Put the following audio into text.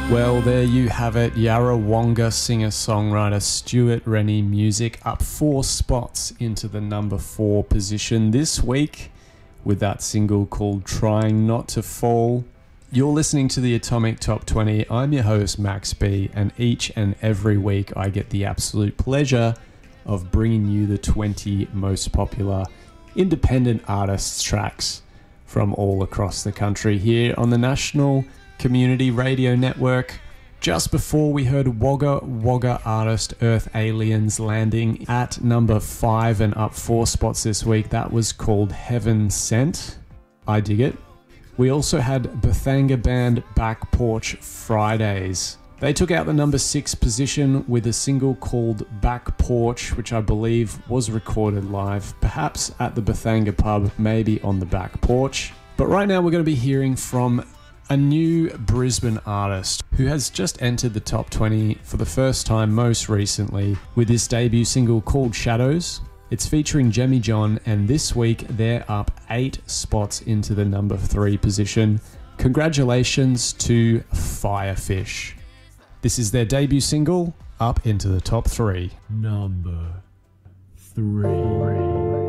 Well, there you have it. Yarrawonga singer-songwriter Stuart Rennie Music up 4 spots into the number 4 position this week with that single called Trying Not to Fall. You're listening to the Atomic Top 20. I'm your host, Max B, and each and every week I get the absolute pleasure of bringing you the 20 most popular independent artists' tracks from all across the country here on the National Community Radio Network. Just before we heard Wagga Wagga artist Earth Aliens landing at number 5 and up 4 spots this week. That was called Heaven Sent. I dig it. We also had Bethanga band Back Porch Fridays. They took out the number 6 position with a single called Back Porch, which I believe was recorded live, perhaps at the Bethanga pub, maybe on the back porch. But right now we're going to be hearing from a new Brisbane artist who has just entered the top 20 for the first time most recently with his debut single called Shadows. It's featuring Jemmy John, and this week they're up 8 spots into the number 3 position. Congratulations to Firefish. This is their debut single, up into the top 3. Number 3.